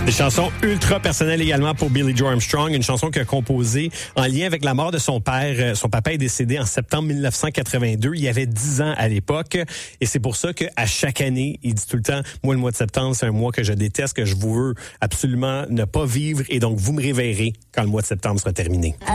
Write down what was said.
Une chanson ultra personnelle également pour Billie Joe Armstrong, une chanson qu'il a composée en lien avec la mort de son père. Son papa est décédé en septembre 1982. Il avait 10 ans à l'époque. Et c'est pour ça qu'à chaque année, il dit tout le temps, moi, le mois de septembre, c'est un mois que je déteste, que je veux absolument ne pas vivre. Et donc, vous me réveillerez quand le mois de septembre sera terminé.